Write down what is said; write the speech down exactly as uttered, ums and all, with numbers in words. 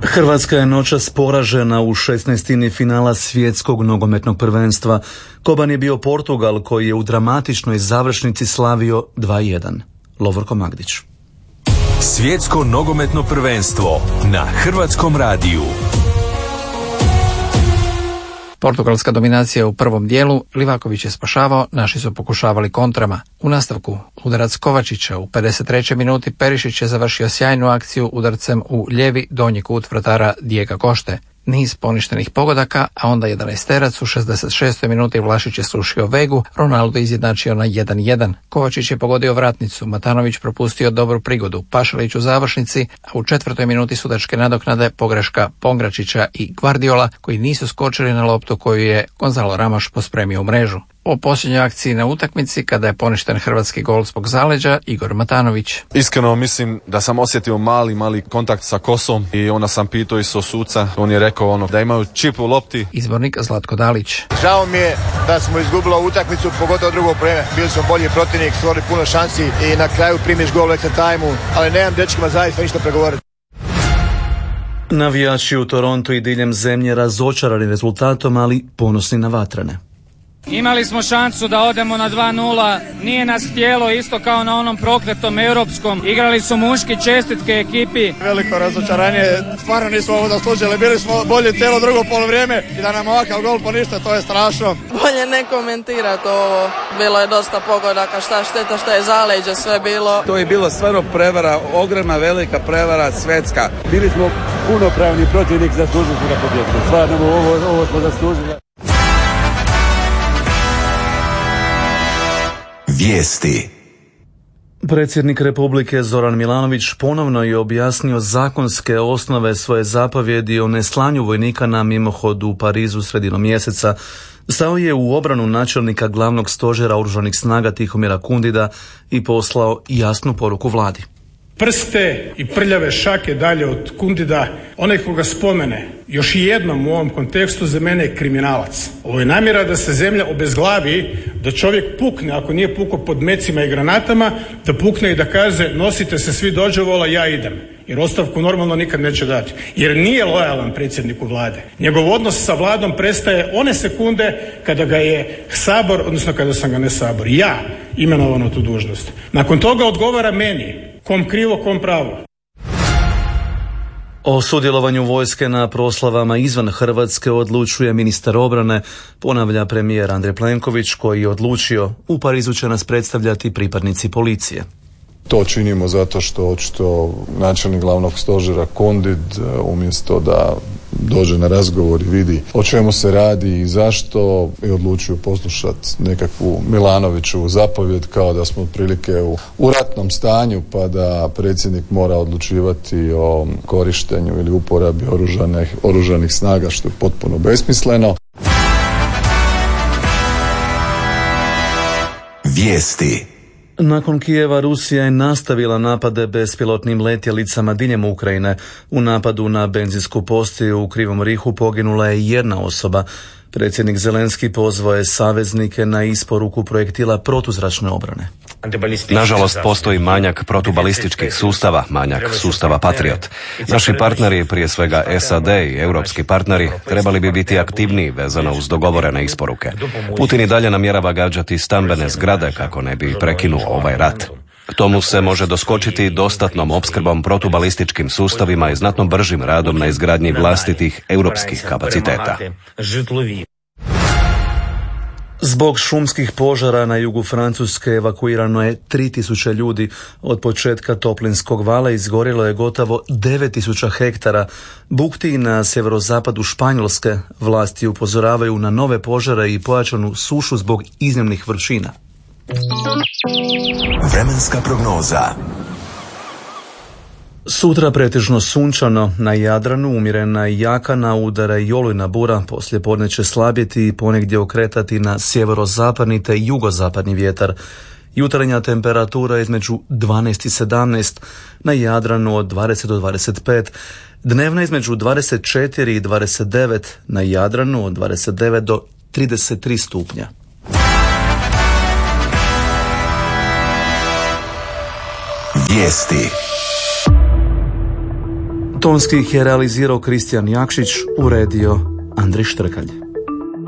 Hrvatska je noćas poražena u šesnaestini finala svjetskog nogometnog prvenstva. Koban je bio Portugal koji je u dramatičnoj završnici slavio dva jedan. Lovorko Magdić. Svjetsko nogometno prvenstvo na Hrvatskom radiju. Portugalska dominacija u prvom dijelu, Livaković je spašavao, naši su pokušavali kontrama. U nastavku udarac Kovačića u pedeset trećoj minuti, Perišić je završio sjajnu akciju udarcem u lijevi donji kut vratara Dijega Košte. Niz poništenih pogodaka, a onda jedanaesterac u šezdeset šestoj minuti Vlašić je srušio Vegu, Ronaldo izjednačio na jedan jedan. Kovačić je pogodio vratnicu, Matanović propustio dobru prigodu, Pašalić u završnici, a u četvrtoj minuti sudačke nadoknade pogreška Pongračića i Guardiola koji nisu skočili na loptu koju je Gonzalo Ramos pospremio u mrežu. O posljednjoj akciji na utakmici, kada je poništen hrvatski gol zbog zaleđa, Igor Matanović. Iskreno mislim da sam osjetio mali, mali kontakt sa kosom i onda sam pitao i so suca. On je rekao ono da imaju čip u lopti. Izbornik Zlatko Dalić. Žao mi je da smo izgubili utakmicu, pogotovo drugo vreme. Bili smo bolji protivnik, stvorili puno šansi i na kraju primiš gol u extra timeu, ali nemam dečkima zaista ništa pregovoriti. Navijači u Torontu i diljem zemlje razočarani rezultatom, ali ponosni na vatrene. Imali smo šansu da odemo na dva nula, nije nas htjelo, isto kao na onom prokletom europskom. Igrali su muški, čestitke ekipi. Veliko razočaranje, stvarno nismo ovo zaslužili, bili smo bolji cijelo drugo polovrijeme i da nam ovakav gol poništa, to je strašno. Bolje ne komentirati ovo, bilo je dosta pogodaka, šta šteta što je zaleđe sve bilo. To je bilo stvarno prevara, ogromna velika prevara, svetska. Bili smo punopravni protivnik, zaslužili smo da pobjedimo, stvarno ovo, ovo smo zaslužili. Vijesti. Predsjednik Republike Zoran Milanović ponovno je objasnio zakonske osnove svoje zapovjedi o neslanju vojnika na mimohod u Parizu sredinom mjeseca. Stao je u obranu načelnika glavnog stožera oružanih snaga Tihomira Kundida i poslao jasnu poruku vladi. Prste i prljave šake dalje od Kundida, onaj koga spomene još i jednom u ovom kontekstu za mene je kriminalac. Ovo je namjera da se zemlja obezglavi, da čovjek pukne, ako nije pukao pod mecima i granatama, da pukne i da kaže nosite se svi dođevola, ja idem. Jer ostavku normalno nikad neće dati. Jer nije lojalan predsjedniku vlade. Njegov odnos sa vladom prestaje one sekunde kada ga je Sabor, odnosno kada sam ga ne Sabor, ja imenovan na tu dužnost. Nakon toga odgovara meni. Kom krivo, kom pravo. O sudjelovanju vojske na proslavama izvan Hrvatske odlučuje ministar obrane, ponavlja premijer Andrej Plenković koji je odlučio u Parizu će nas predstavljati pripadnici policije. To činimo zato što očito načelnik glavnog stožera Kundid umjesto da dođe na razgovor i vidi o čemu se radi i zašto je odlučio poslušati nekakvu Milanoviću zapovjed kao da smo otprilike u, u ratnom stanju pa da predsjednik mora odlučivati o korištenju ili uporabi oružanih, oružanih snaga što je potpuno besmisleno. Vijesti. Nakon Kijeva Rusija je nastavila napade bespilotnim letjelicama diljem Ukrajine. U napadu na benzinsku postaju u Krivom Rihu poginula je jedna osoba. Predsjednik Zelenski pozvao je saveznike na isporuku projektila protuzračne obrane. Nažalost, postoji manjak protubalističkih sustava, manjak sustava Patriot. Naši partneri, prije svega S A D i europski partneri, trebali bi biti aktivniji vezano uz dogovorene isporuke. Putin i dalje namjerava gađati stambene zgrade kako ne bi prekinuo ovaj rat. Tomu se može doskočiti dostatnom opskrbom protubalističkim sustavima i znatno bržim radom na izgradnji vlastitih europskih kapaciteta. Zbog šumskih požara na jugu Francuske evakuirano je tri tisuće ljudi. Od početka toplinskog vala izgorjelo je gotovo devet tisuća hektara. Bukti na sjeverozapadu Španjolske vlasti upozoravaju na nove požare i pojačanu sušu zbog iznimnih vrućina. Vremenska prognoza. Sutra pretežno sunčano, na Jadranu umjerena i jaka na udara i olujna bura, poslije podne će slabjeti i ponegdje okretati na sjeverozapadni te jugozapadni vjetar. Jutarnja temperatura između dvanaest i sedamnaest, na Jadranu od dvadeset do dvadeset pet, dnevna između dvadeset četiri i dvadeset devet, na Jadranu od dvadeset devet do trideset tri stupnja. Vijesti. Tonski ih je realizirao Kristijan Jakšić, uredio Andri Štrkalj.